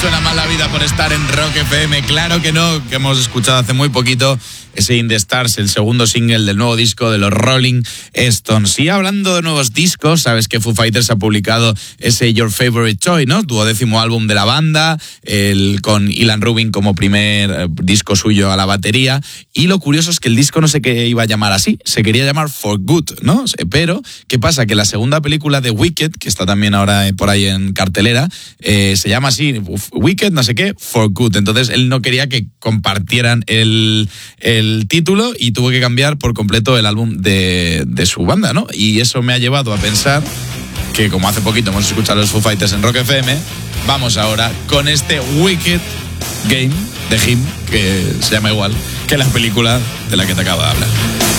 suena mal la vida por estar en Rock FM. Claro que no, que hemos escuchado hace muy poquito ese In The Stars, el segundo single del nuevo disco de los Rolling Stones. Y hablando de nuevos discos, sabes que Foo Fighters ha publicado ese Your Favorite Toy, ¿no? 12º álbum de la banda, con Ilan Rubin como primer disco suyo a la batería. Y lo curioso es que el disco no se iba a llamar así, se quería llamar For Good, ¿no? Pero, ¿qué pasa? Que la segunda película de Wicked, que está también ahora por ahí en cartelera, se llama así, Wicked, no sé qué, For Good. Entonces él no quería que compartieran el título y tuvo que cambiar por completo el álbum de su banda, ¿no? Y eso me ha llevado a pensar que, como hace poquito hemos escuchado a los Foo Fighters en Rock FM, vamos ahora con este Wicked Game de Him, que se llama igual que la película de la que te acabo de hablar.